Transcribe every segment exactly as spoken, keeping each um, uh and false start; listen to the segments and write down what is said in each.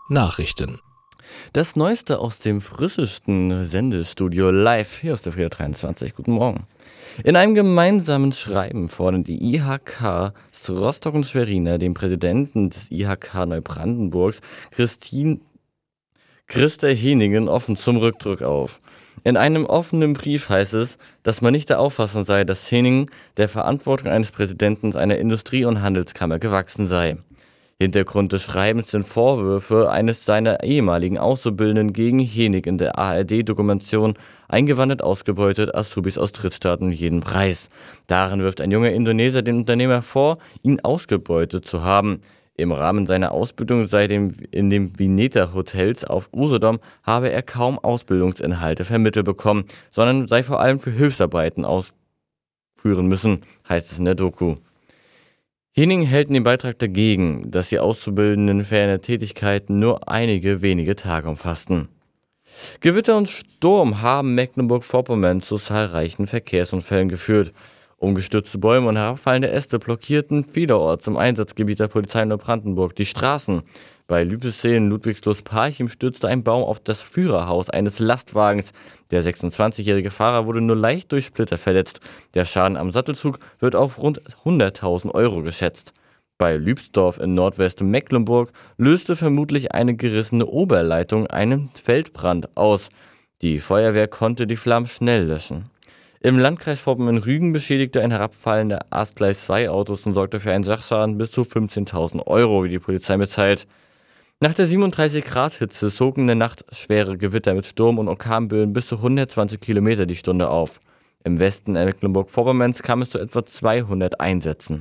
Nachrichten. Das Neueste aus dem frischesten Sendestudio live hier aus der Früh dreiundzwanzig. Guten Morgen. In einem gemeinsamen Schreiben fordern die I H Ks Rostock und Schweriner den Präsidenten des I H K Neubrandenburgs, Christine Christa Henningen, offen zum Rücktritt auf. In einem offenen Brief heißt es, dass man nicht der Auffassung sei, dass Henningen der Verantwortung eines Präsidenten einer Industrie- und Handelskammer gewachsen sei. Hintergrund des Schreibens sind Vorwürfe eines seiner ehemaligen Auszubildenden gegen Hennig in der A R D-Dokumentation „Eingewandert, ausgebeutet, Azubis aus Drittstaaten um jeden Preis“. Darin wirft ein junger Indonesier dem Unternehmer vor, ihn ausgebeutet zu haben. Im Rahmen seiner Ausbildung sei dem, in den Vineta-Hotels auf Usedom habe er kaum Ausbildungsinhalte vermittelt bekommen, sondern sei vor allem für Hilfsarbeiten ausführen müssen, heißt es in der Doku. Henning hält in dem Beitrag dagegen, dass die Auszubildenden für ihre Tätigkeiten nur einige wenige Tage umfassten. Gewitter und Sturm haben Mecklenburg-Vorpommern zu zahlreichen Verkehrsunfällen geführt. Umgestürzte Bäume und herabfallende Äste blockierten vielerorts im Einsatzgebiet der Polizei Neubrandenburg die Straßen. Bei Lübessee in Ludwigslust-Parchim stürzte ein Baum auf das Führerhaus eines Lastwagens. Der sechsundzwanzigjährige Fahrer wurde nur leicht durch Splitter verletzt. Der Schaden am Sattelzug wird auf rund hunderttausend Euro geschätzt. Bei Lübsdorf in Nordwest-Mecklenburg löste vermutlich eine gerissene Oberleitung einen Feldbrand aus. Die Feuerwehr konnte die Flammen schnell löschen. Im Landkreis Vorpommern-Rügen beschädigte ein herabfallender Ast gleich zwei Autos und sorgte für einen Sachschaden bis zu fünfzehntausend Euro, wie die Polizei mitteilt. Nach der siebenunddreißig Grad Hitze zogen in der Nacht schwere Gewitter mit Sturm- und Orkanböen bis zu hundertzwanzig Kilometer die Stunde auf. Im Westen Mecklenburg-Vorpommerns kam es zu etwa zweihundert Einsätzen.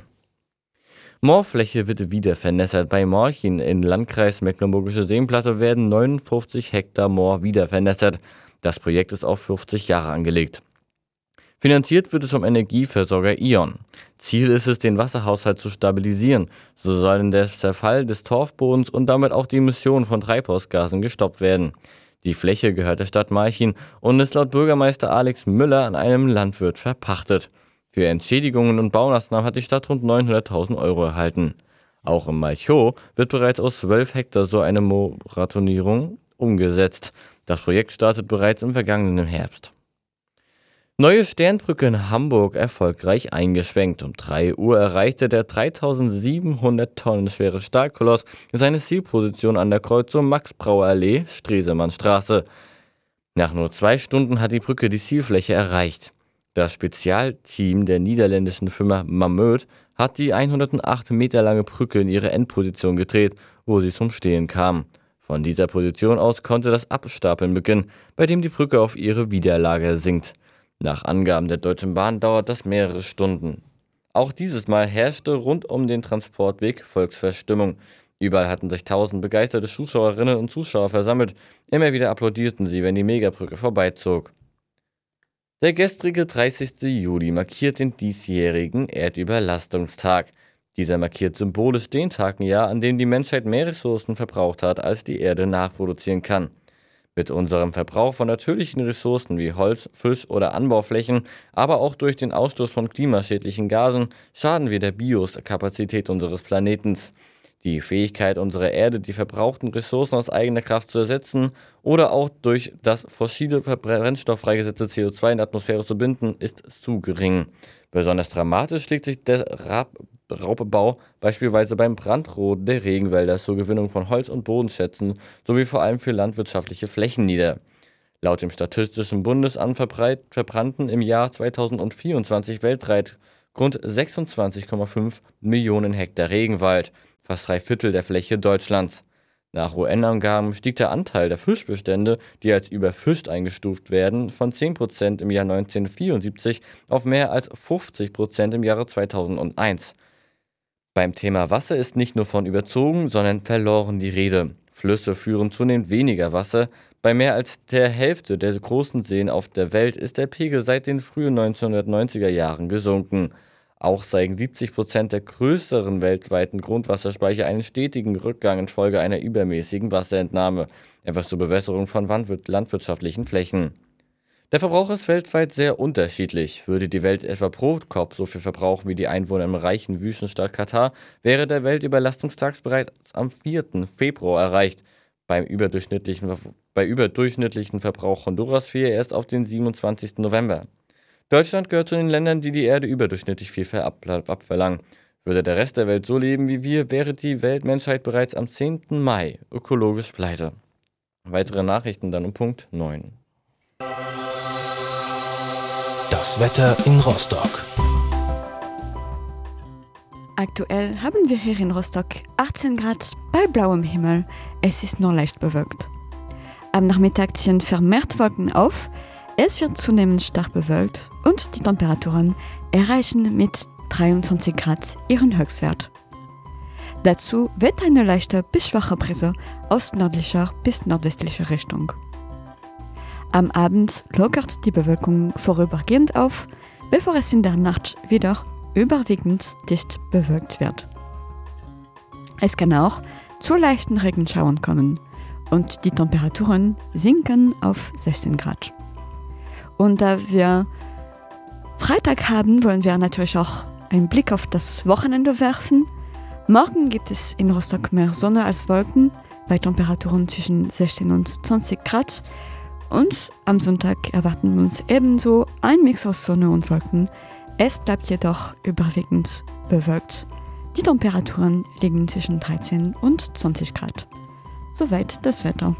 Moorfläche wird wieder vernässert. Bei Morchin im Landkreis Mecklenburgische Seenplatte werden neunundfünfzig Hektar Moor wieder vernässert. Das Projekt ist auf fünfzig Jahre angelegt. Finanziert wird es vom Energieversorger E O N. Ziel ist es, den Wasserhaushalt zu stabilisieren. So soll der Zerfall des Torfbodens und damit auch die Emissionen von Treibhausgasen gestoppt werden. Die Fläche gehört der Stadt Malchin und ist laut Bürgermeister Alex Müller an einem Landwirt verpachtet. Für Entschädigungen und Baumaßnahmen hat die Stadt rund neunhunderttausend Euro erhalten. Auch im Malchow wird bereits aus zwölf Hektar so eine Moratonierung umgesetzt. Das Projekt startet bereits im vergangenen Herbst. Neue Sternbrücke in Hamburg erfolgreich eingeschwenkt. Um drei Uhr erreichte der dreitausendsiebenhundert Tonnen schwere Stahlkoloss seine Zielposition an der Kreuzung Max-Brauer-Allee, Stresemannstraße. Nach nur zwei Stunden hat die Brücke die Zielfläche erreicht. Das Spezialteam der niederländischen Firma Mammoet hat die hundertacht Meter lange Brücke in ihre Endposition gedreht, wo sie zum Stehen kam. Von dieser Position aus konnte das Abstapeln beginnen, bei dem die Brücke auf ihre Widerlage sinkt. Nach Angaben der Deutschen Bahn dauert das mehrere Stunden. Auch dieses Mal herrschte rund um den Transportweg Volksverstimmung. Überall hatten sich tausend begeisterte Zuschauerinnen und Zuschauer versammelt. Immer wieder applaudierten sie, wenn die Megabrücke vorbeizog. Der gestrige dreißigste Juli markiert den diesjährigen Erdüberlastungstag. Dieser markiert symbolisch den Tag im Jahr, an dem die Menschheit mehr Ressourcen verbraucht hat, als die Erde nachproduzieren kann. Mit unserem Verbrauch von natürlichen Ressourcen wie Holz, Fisch oder Anbauflächen, aber auch durch den Ausstoß von klimaschädlichen Gasen, schaden wir der Biokapazität unseres Planetens. Die Fähigkeit unserer Erde, die verbrauchten Ressourcen aus eigener Kraft zu ersetzen oder auch durch das fossile Brennstoff freigesetzte C O zwei in der Atmosphäre zu binden, ist zu gering. Besonders dramatisch schlägt sich der Rab Raubbau beispielsweise beim Brandroden der Regenwälder zur Gewinnung von Holz- und Bodenschätzen sowie vor allem für landwirtschaftliche Flächen nieder. Laut dem Statistischen Bundesamt verbreit, verbrannten im Jahr zweitausendvierundzwanzig weltweit rund sechsundzwanzig Komma fünf Millionen Hektar Regenwald, fast drei Viertel der Fläche Deutschlands. Nach U N-Angaben stieg der Anteil der Fischbestände, die als überfischt eingestuft werden, von zehn Prozent im Jahr neunzehnhundertvierundsiebzig auf mehr als fünfzig Prozent im Jahre zweitausendeins. Beim Thema Wasser ist nicht nur von überzogen, sondern verloren die Rede. Flüsse führen zunehmend weniger Wasser. Bei mehr als der Hälfte der großen Seen auf der Welt ist der Pegel seit den frühen neunzehnhundertneunziger Jahren gesunken. Auch zeigen siebzig Prozent der größeren weltweiten Grundwasserspeicher einen stetigen Rückgang infolge einer übermäßigen Wasserentnahme, etwa zur Bewässerung von landwirtschaftlichen Flächen. Der Verbrauch ist weltweit sehr unterschiedlich. Würde die Welt etwa pro Kopf so viel verbrauchen wie die Einwohner im reichen Wüstenstaat Katar, wäre der Weltüberlastungstag bereits am vierten Februar erreicht. beim überdurchschnittlichen, bei überdurchschnittlichen Verbrauch Honduras-Vieh erst auf den siebenundzwanzigsten November. Deutschland gehört zu den Ländern, die die Erde überdurchschnittlich viel ab- abverlangen. Würde der Rest der Welt so leben wie wir, wäre die Weltmenschheit bereits am zehnten Mai ökologisch pleite. Weitere Nachrichten dann um Punkt neun. Das Wetter in Rostock. Aktuell haben wir hier in Rostock achtzehn Grad bei blauem Himmel. Es ist nur leicht bewölkt. Am Nachmittag ziehen vermehrt Wolken auf. Es wird zunehmend stark bewölkt und die Temperaturen erreichen mit dreiundzwanzig Grad ihren Höchstwert. Dazu weht eine leichte bis schwache Brise aus nördlicher bis nordwestlicher Richtung. Am Abend lockert die Bewölkung vorübergehend auf, bevor es in der Nacht wieder überwiegend dicht bewölkt wird. Es kann auch zu leichten Regenschauern kommen und die Temperaturen sinken auf sechzehn Grad. Und da wir Freitag haben, wollen wir natürlich auch einen Blick auf das Wochenende werfen. Morgen gibt es in Rostock mehr Sonne als Wolken, bei Temperaturen zwischen sechzehn und zwanzig Grad. Und am Sonntag erwarten wir uns ebenso ein Mix aus Sonne und Wolken. Es bleibt jedoch überwiegend bewölkt. Die Temperaturen liegen zwischen dreizehn und zwanzig Grad. Soweit das Wetter.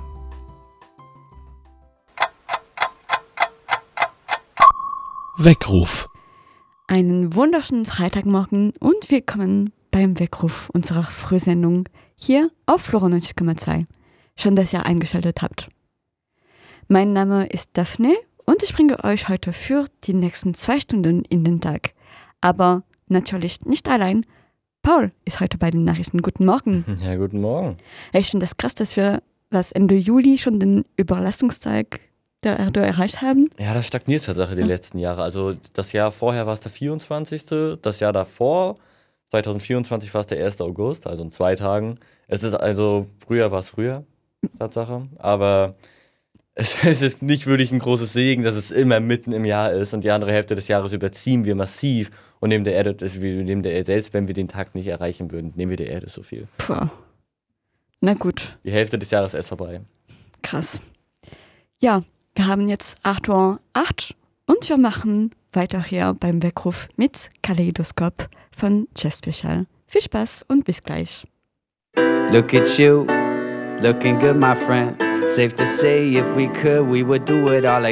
Weckruf. Einen wunderschönen Freitagmorgen und willkommen beim Weckruf unserer Frühsendung hier auf Flora neunzig Komma zwei. Schön, dass ihr eingeschaltet habt. Mein Name ist Daphne und ich bringe euch heute für die nächsten zwei Stunden in den Tag. Aber natürlich nicht allein. Paul ist heute bei den Nachrichten. Guten Morgen. Ja, guten Morgen. Ich finde das krass, dass wir was Ende Juli schon den Überlastungstag der Erde erreicht haben. Ja, das stagniert tatsächlich die letzten Jahre. Also das Jahr vorher war es der vierundzwanzigste Das Jahr davor, zwanzig vierundzwanzig, war es der erste August, also in zwei Tagen. Es ist also, früher war es früher, Tatsache. Aber es, es ist nicht wirklich ein großes Segen, dass es immer mitten im Jahr ist und die andere Hälfte des Jahres überziehen wir massiv und nehmen der Erde, wir nehmen der Erde, selbst wenn wir den Tag nicht erreichen würden, nehmen wir der Erde so viel. Puh. Na gut. Die Hälfte des Jahres ist vorbei. Krass. Ja, wir haben jetzt acht Uhr acht und wir machen weiter hier beim Weckruf mit Kaleidoskop von Jeff Special. Viel Spaß und bis gleich. Look at you, looking good, my friend. Safe to say, if we could, we would do it all again.